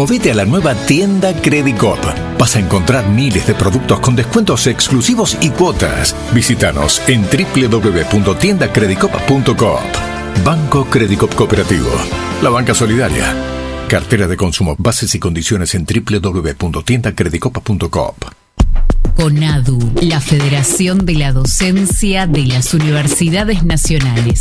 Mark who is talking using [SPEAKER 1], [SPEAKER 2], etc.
[SPEAKER 1] Movete a la nueva tienda Credicop. Vas a encontrar miles de productos con descuentos exclusivos y cuotas. Visítanos en www.tiendacredicop.coop. Banco Credicop Cooperativo. La banca solidaria. Cartera de consumo. Bases y condiciones en www.tiendacredicop.coop.
[SPEAKER 2] CONADU, la Federación de la Docencia de las Universidades Nacionales.